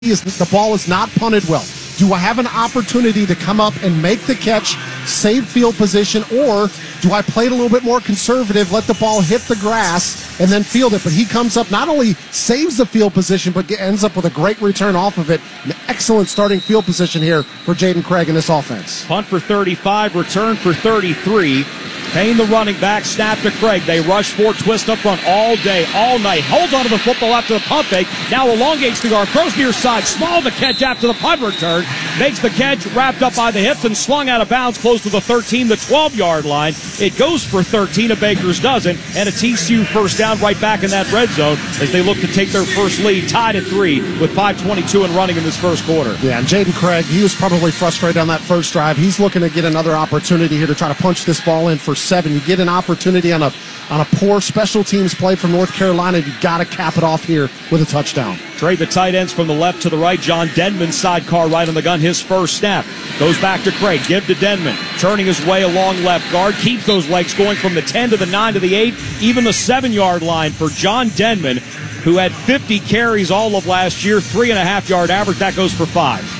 The ball is not punted well. Do I have an opportunity to come up and make the catch, save field position, or do I play it a little bit more conservative, let the ball hit the grass, and then field it? But he comes up, not only saves the field position, but ends up with a great return off of it. An excellent starting field position here for Jaden Craig in this offense. Punt for 35, return for 33. Payne, the running back, snap to Craig. They rush for twist up front all day, all night. Holds onto the football after the pump fake. Now elongates the guard. Throws near side. Small the catch after the punt return. Makes the catch, wrapped up by the hips and slung out of bounds close to the 13, the 12-yard line. It goes for 13. A Baker's dozen. And a TCU first down right back in that red zone as they look to take their first lead. Tied at 3 with 5:22 and running in this first quarter. Yeah, and Jaden Craig, he was probably frustrated on that first drive. He's looking to get another opportunity here to try to punch this ball in for 7. You get an opportunity on a poor special teams play from North Carolina. You've got to cap it off here with a touchdown. Trade the tight ends from the left to the right. John Denman, sidecar right on the gun, his first snap. Goes back to Craig. Give to Denman. Turning his way along left guard. Keeps those legs going from the 10 to the 9 to the 8. Even the 7-yard line for John Denman, who had 50 carries all of last year. 3.5-yard average. That goes for 5.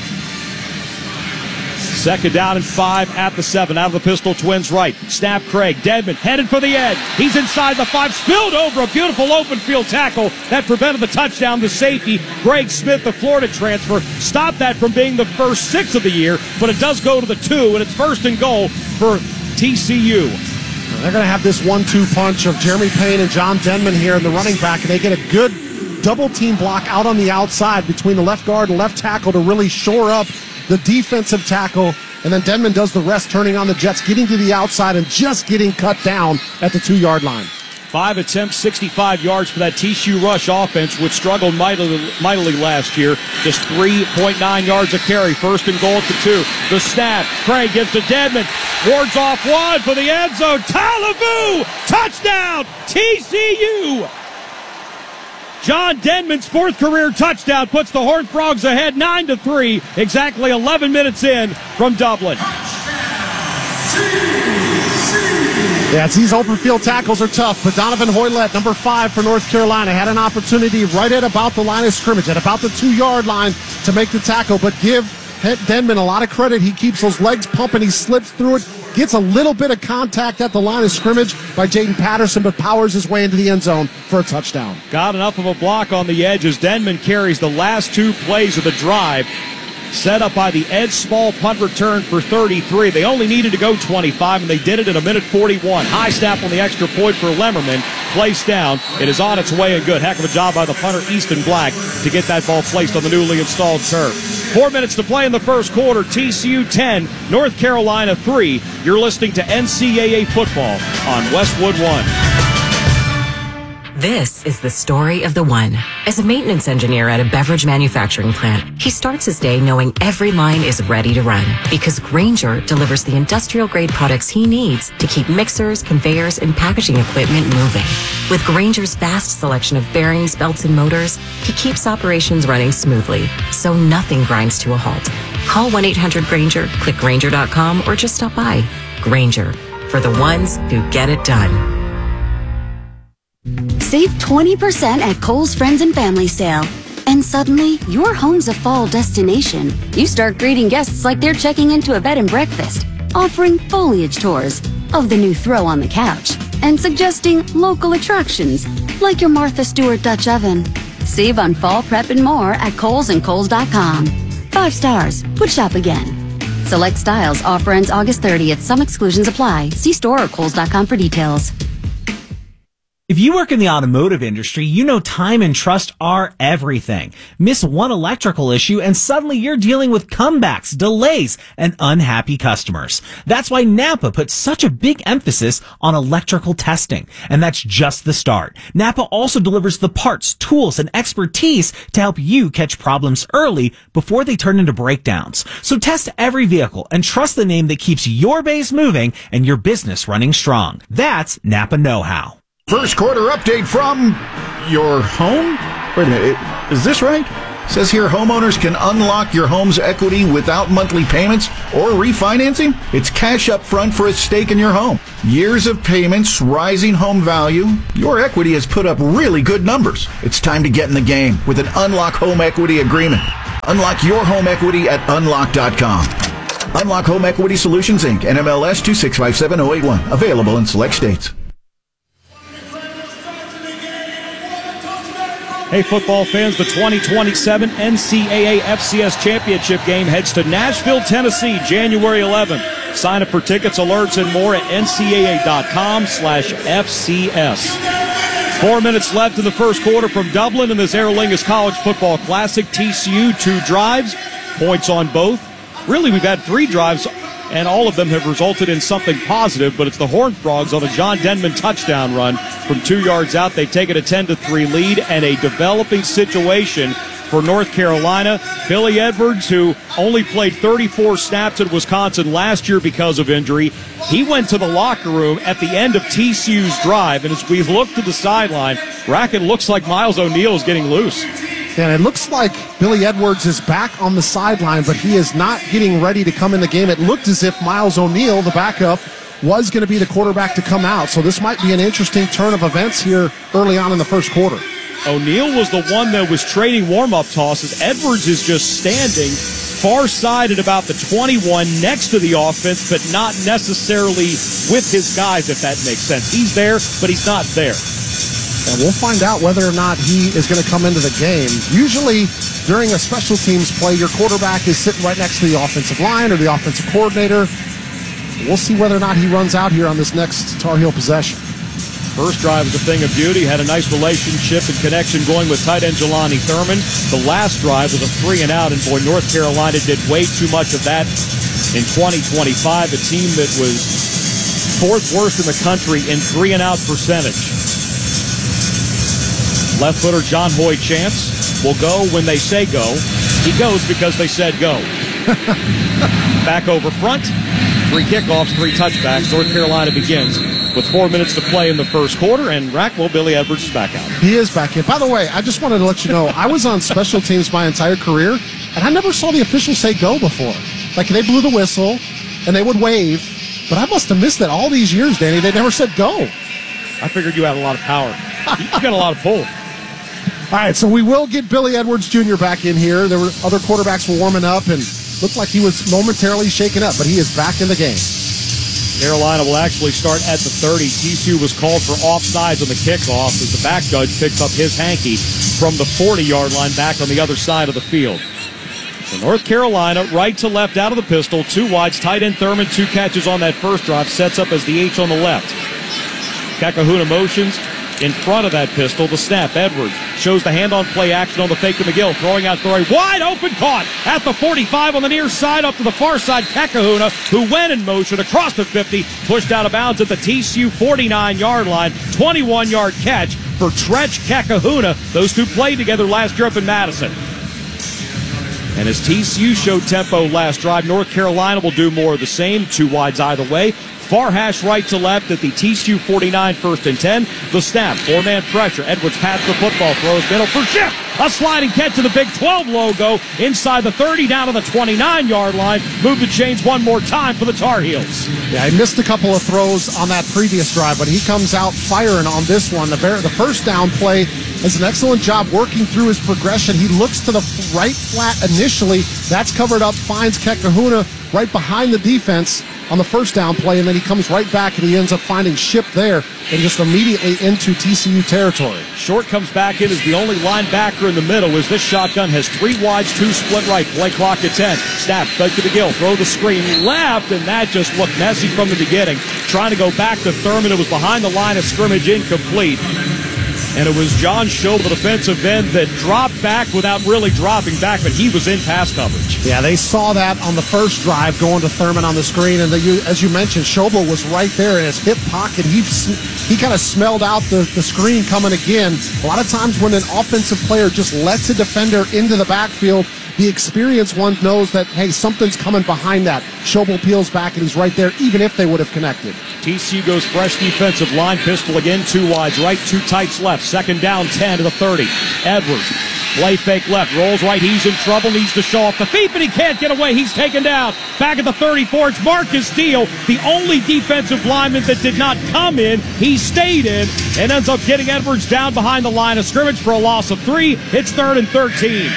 Second down and 5 at the 7. Out of the pistol, Twins right. Snap Craig. Denman headed for the edge. He's inside the 5. Spilled over a beautiful open field tackle that prevented the touchdown. The safety, Greg Smith, the Florida transfer, stopped that from being the first 6 of the year, but it does go to the 2, and it's first and goal for TCU. They're going to have this 1-2 punch of Jeremy Payne and John Denman here in the running back, and they get a good double team block out on the outside between the left guard and left tackle to really shore up the defensive tackle, and then Denman does the rest, turning on the Jets, getting to the outside and just getting cut down at the 2-yard line. 5 attempts, 65 yards for that TCU rush offense, which struggled mightily last year. Just 3.9 yards a carry. First and goal at the 2. The snap. Craig gives to Denman. Wards off one for the end zone. Talaboo! Touchdown! TCU! John Denman's 4th career touchdown puts the Horned Frogs ahead 9-3, exactly 11 minutes in from Dublin. Yeah, these open field tackles are tough, but Donovan Hoylett, number 5 for North Carolina, had an opportunity right at about the line of scrimmage, at about the 2-yard line to make the tackle, but give Denman a lot of credit. He keeps those legs pumping. He slips through it, gets a little bit of contact at the line of scrimmage by Jaden Patterson, but powers his way into the end zone for a touchdown. Got enough of a block on the edge as Denman carries the last 2 plays of the drive. Set up by the Ed Small punt return for 33. They only needed to go 25, and they did it in 1:41. High snap on the extra point for Lemmerman. Placed down. It is on its way and good. Heck of a job by the punter, Easton Black, to get that ball placed on the newly installed turf. 4 minutes to play in the first quarter. TCU 10, North Carolina 3. You're listening to NCAA football on Westwood One. This is the story of the one. As a maintenance engineer at a beverage manufacturing plant, he starts his day knowing every line is ready to run because Grainger delivers the industrial-grade products he needs to keep mixers, conveyors, and packaging equipment moving. With Grainger's vast selection of bearings, belts, and motors, he keeps operations running smoothly, so nothing grinds to a halt. Call 1-800-GRAINGER, click Grainger.com, or just stop by. Grainger, for the ones who get it done. Save 20% at Kohl's Friends and Family Sale. And suddenly, your home's a fall destination. You start greeting guests like they're checking into a bed and breakfast, offering foliage tours of the new throw on the couch, and suggesting local attractions like your Martha Stewart Dutch oven. Save on fall prep and more at Kohl's and Kohl's.com. 5 stars. Would shop again. Select styles. Offer ends August 30th. Some exclusions apply. See store or Kohl's.com for details. If you work in the automotive industry, you know time and trust are everything. Miss one electrical issue and suddenly you're dealing with comebacks, delays, and unhappy customers. That's why Napa puts such a big emphasis on electrical testing. And that's just the start. Napa also delivers the parts, tools, and expertise to help you catch problems early before they turn into breakdowns. So test every vehicle and trust the name that keeps your base moving and your business running strong. That's Napa Know-How. First quarter update from your home? Wait a minute, is this right? Says here homeowners can unlock your home's equity without monthly payments or refinancing. It's cash up front for a stake in your home. Years of payments, rising home value. Your equity has put up really good numbers. It's time to get in the game with an Unlock Home Equity Agreement. Unlock your home equity at unlock.com. Unlock Home Equity Solutions, Inc., NMLS 2657081. Available in select states. Hey, football fans, the 2027 NCAA FCS Championship game heads to Nashville, Tennessee, January 11th. Sign up for tickets, alerts, and more at ncaa.com/FCS. 4 minutes left in the first quarter from Dublin in this Aer Lingus College Football Classic. TCU, 2 drives, points on both. Really, we've had 3 drives, and all of them have resulted in something positive, but it's the Horned Frogs on a John Denman touchdown run from 2 yards out. They take it a 10-3 lead, and a developing situation for North Carolina. Billy Edwards, who only played 34 snaps at Wisconsin last year because of injury, he went to the locker room at the end of TCU's drive, and as we look to the sideline, Rackett looks like Miles O'Neill is getting loose. And it looks like Billy Edwards is back on the sideline, but he is not getting ready to come in the game. It looked as if Miles O'Neill, the backup, was going to be the quarterback to come out. So this might be an interesting turn of events here early on in the first quarter. O'Neill was the one that was trading warm-up tosses. Edwards is just standing far side at about the 21 next to the offense, but not necessarily with his guys, if that makes sense. He's there, but he's not there. And we'll find out whether or not he is going to come into the game. Usually, during a special teams play, your quarterback is sitting right next to the offensive line or the offensive coordinator. We'll see whether or not he runs out here on this next Tar Heel possession. First drive was a thing of beauty. Had a nice relationship and connection going with tight end Jelani Thurman. The last drive was a 3-and-out, and boy, North Carolina did way too much of that in 2025, a team that was 4th worst in the country in 3-and-out percentage. Left footer John Boy Chance will go when they say go. He goes because they said go. Back over front. 3 kickoffs, 3 touchbacks. North Carolina begins with 4 minutes to play in the first quarter, and Rackwell, Billy Edwards is back out. He is back in. By the way, I just wanted to let you know, I was on special teams my entire career, and I never saw the officials say go before. Like, they blew the whistle, and they would wave, but I must have missed that all these years, Danny. They never said go. I figured you had a lot of power. You got a lot of pull. All right, so we will get Billy Edwards Jr. back in here. There were other quarterbacks were warming up, and looked like he was momentarily shaken up, but he is back in the game. Carolina will actually start at the 30. TCU was called for offsides on the kickoff as the back judge picks up his hanky from the 40-yard line back on the other side of the field. So North Carolina, right to left out of the pistol, 2 wides, tight end Thurman, 2 catches on that first drive, sets up as the H on the left. Kakahuna motions in front of that pistol. The snap, Edwards shows the hand on play action on the fake to McGill, throwing out Thorey, wide open, caught at the 45 on the near side, up to the far side. Kakahuna, who went in motion across the 50, pushed out of bounds at the TCU 49-yard line. 21-yard catch for Tretch Kakahuna. Those two played together last year up in Madison. And as TCU showed tempo last drive, North Carolina will do more of the same. 2 wides either way. Far hash right to left at the TCU 49, 1st and 10. The snap, 4-man pressure. Edwards pats the football, throws middle for Schiff. A sliding catch to the Big 12 logo inside the 30, down to the 29-yard line. Move the chains one more time for the Tar Heels. Yeah, he missed a couple of throws on that previous drive, but he comes out firing on this one. The first down play does an excellent job working through his progression. He looks to the right flat initially. That's covered up, finds Kakahuna right behind the defense on the first down play, and then he comes right back and he ends up finding Ship there and just immediately into TCU territory. Short comes back in as the only linebacker in the middle as this shotgun has 3 wides, 2 split right, play clock at 10. Snap, back to McGill, throw the screen left, and that just looked messy from the beginning. Trying to go back to Thurman, it was behind the line of scrimmage, incomplete. And it was John Schob, the defensive end, that dropped back without really dropping back, but he was in pass coverage. Yeah, they saw that on the first drive going to Thurman on the screen, and as you mentioned, Schobel was right there in his hip pocket. He kind of smelled out the screen coming again. A lot of times when an offensive player just lets a defender into the backfield, the experienced one knows that, hey, something's coming behind that. Schobel peels back, and he's right there, even if they would have connected. TCU goes fresh defensive line, pistol again, 2 wides right, 2 tights left. Second down, 10 to the 30. Edwards, play fake left, rolls right, he's in trouble, needs to show off the feet, but he can't get away. He's taken down. Back at the 34, it's Marcus Steele, the only defensive lineman that did not come in. He stayed in and ends up getting Edwards down behind the line of scrimmage for a loss of 3. It's 3rd and 13.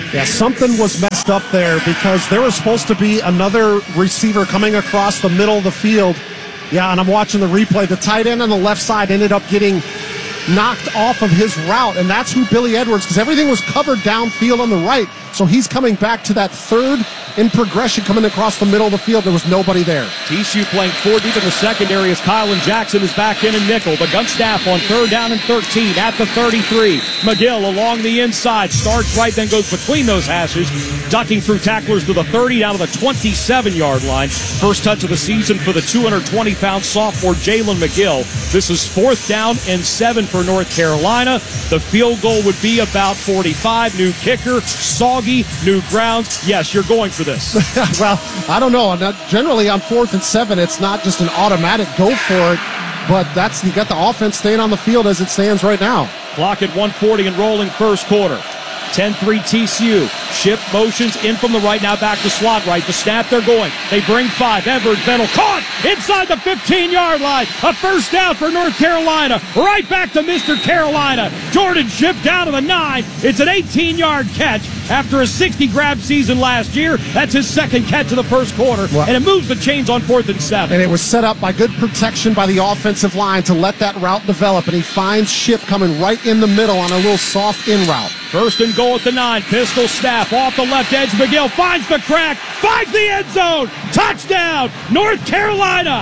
Yeah, something was messed up there because there was supposed to be another receiver coming across the middle of the field. Yeah, and I'm watching the replay. The tight end on the left side ended up getting knocked off of his route, and that's who Billy Edwards, because everything was covered downfield on the right, so he's coming back to that third in progression coming across the middle of the field. There was nobody there. TCU playing 4 deep in the secondary as Kylan Jackson is back in nickel. The gun snap on 3rd down and 13 at the 33. McGill along the inside, starts right, then goes between those hashes, ducking through tacklers to the 30 down to the 27-yard line. First touch of the season for the 220-pound sophomore Jalen McGill. This is 4th down and 7 for North Carolina. The field goal would be about 45. New kicker, soggy, new grounds. Yes, you're going for this. Well, I don't know. Generally on 4th and 7, it's not just an automatic go for it, but you got the offense staying on the field as it stands right now. Clock at 1:40 and rolling first quarter. 10-3 TCU. Ship motions in from the right, now back to slot right. The snap, they're going. They bring 5. Edwards, Vettel, caught inside the 15-yard line. A first down for North Carolina. Right back to Mr. Carolina. Jordan Ship down to the 9. It's an 18-yard catch after a 60-grab season last year. That's his second catch of the first quarter, and it moves the chains on 4th and 7. And it was set up by good protection by the offensive line to let that route develop, and he finds Ship coming right in the middle on a little soft in route. First and goal at the 9. Pistol snap off the left edge. McGill finds the crack, finds the end zone. Touchdown, North Carolina.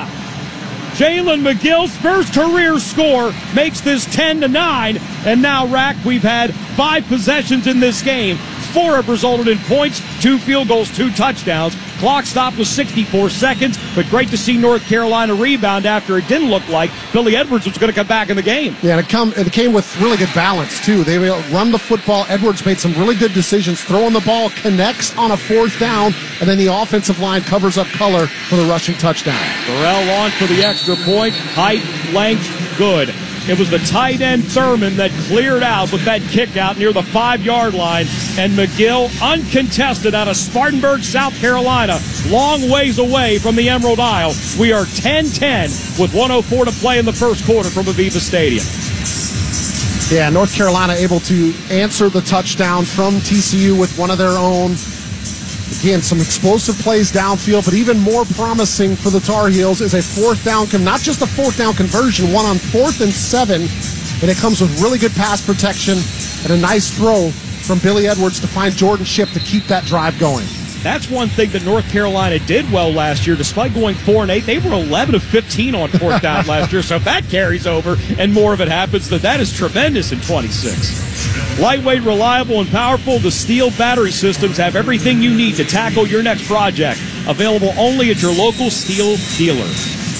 Jalen McGill's first career score makes this 10-9. And now, Rack, we've had 5 possessions in this game. 4 have resulted in points, 2 field goals, 2 touchdowns. Clock stopped with 64 seconds, but great to see North Carolina rebound after it didn't look like Billy Edwards was going to come back in the game. Yeah, and it came with really good balance, too. They run the football. Edwards made some really good decisions. Throwing the ball, connects on a 4th down, and then the offensive line covers up color for the rushing touchdown. Burrell on for the extra point. Height, length, good. It was the tight end Thurman that cleared out with that kick out near the 5-yard line. And McGill, uncontested out of Spartanburg, South Carolina, long ways away from the Emerald Isle. We are 10-10 with 1:04 to play in the first quarter from Aviva Stadium. Yeah, North Carolina able to answer the touchdown from TCU with one of their own. Again, some explosive plays downfield, but even more promising for the Tar Heels is a 4th down, not just a 4th down conversion, one on 4th and 7, and it comes with really good pass protection and a nice throw from Billy Edwards to find Jordan Ship to keep that drive going. That's one thing that North Carolina did well last year. Despite going 4-8, they were 11 of 15 on 4th down last year, so if that carries over and more of it happens, that is tremendous in 26. Lightweight, reliable, and powerful, the Steel battery systems have everything you need to tackle your next project. Available only at your local Steel dealer.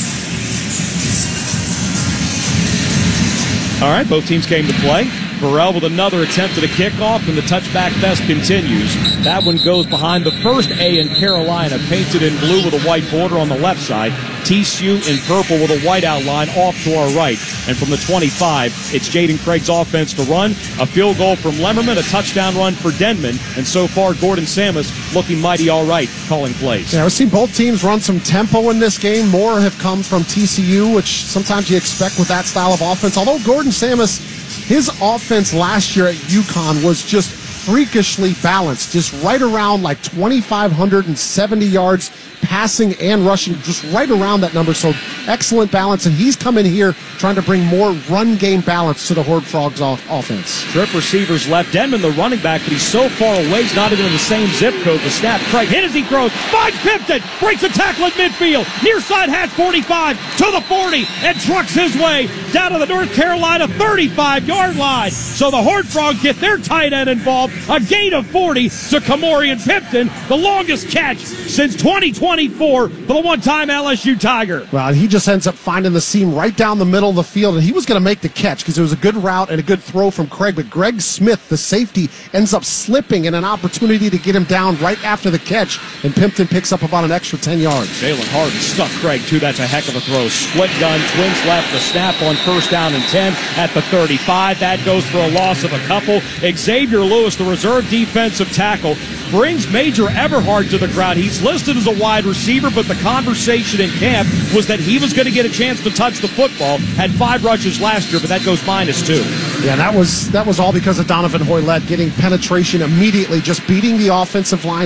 All right, both teams came to play. Burrell with another attempt at a kickoff, and the touchback fest continues. That one goes behind the first A in Carolina, painted in blue with a white border on the left side. TCU in purple with a white outline off to our right. And from the 25, it's Jaden Craig's offense to run. A field goal from Lemmerman, a touchdown run for Denman. And so far, Gordon Samus looking mighty all right, calling plays. Yeah, we've seen both teams run some tempo in this game. More have come from TCU, which sometimes you expect with that style of offense. Although Gordon Samus, his offense last year at UConn was just freakishly balanced, just right around like 2,570 yards passing and rushing, just right around that number. So excellent balance, and he's come in here trying to bring more run game balance to the Horned Frogs offense. Trip receivers left. Denman, the running back, but he's so far away, he's not even in the same zip code. The snap, Craig hit as he throws, finds Pimpton, breaks a tackle at midfield, near side hash 45 to the 40, and trucks his way down to the North Carolina 35-yard line. So the Horned Frogs get their tight end involved, a gain of 40 to Kamorian Pimpton, the longest catch since 2024 for the one-time LSU Tiger. Well, he just ends up finding the seam right down the middle of the field, and he was going to make the catch because it was a good route and a good throw from Craig, but Greg Smith, the safety, ends up slipping in an opportunity to get him down right after the catch, and Pimpton picks up about an extra 10 yards. Jalen Harden stuck Craig, too. That's a heck of a throw. Split gun, twins left, the snap on 1st down and 10 at the 35. That goes for a loss of a couple. Xavier Lewis, the reserve defensive tackle, brings Major Eberhard to the ground. He's listed as a wide receiver, but the conversation in camp was that he was going to get a chance to touch the football. Had 5 rushes last year, but that goes -2. Yeah, that was all because of Donovan Hoylett getting penetration immediately, just beating the offensive line